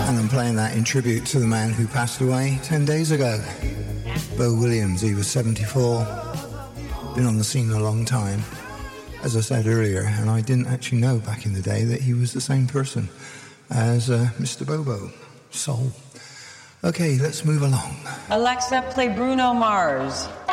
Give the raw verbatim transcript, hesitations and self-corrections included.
And I'm playing that in tribute to the man who passed away ten days ago, Bo Williams. He was seventy-four, been on the scene a long time, as I said earlier, and I didn't actually know back in the day that he was the same person as uh, Mister Bobo, Soul. Okay, let's move along. Alexa, play Bruno Mars.